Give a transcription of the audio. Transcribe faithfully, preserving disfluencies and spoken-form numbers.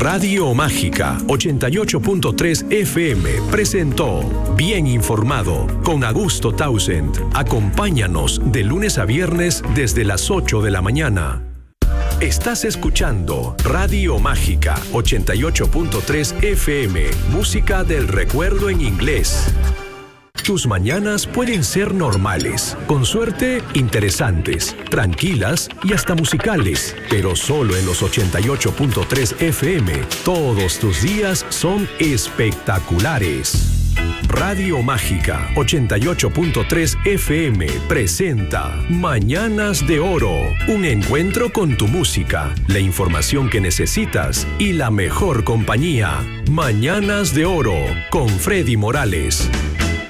Radio Mágica ochenta y ocho punto tres F M presentó Bien Informado con Augusto Townsend. Acompáñanos de lunes a viernes desde las ocho de la mañana. Estás escuchando Radio Mágica ochenta y ocho punto tres F M, música del recuerdo en inglés. Tus mañanas pueden ser normales, con suerte interesantes, tranquilas y hasta musicales, pero solo en los ochenta y ocho punto tres F M, todos tus días son espectaculares. Radio Mágica ochenta y ocho punto tres F M presenta Mañanas de Oro, un encuentro con tu música, la información que necesitas y la mejor compañía. Mañanas de Oro con Freddy Morales.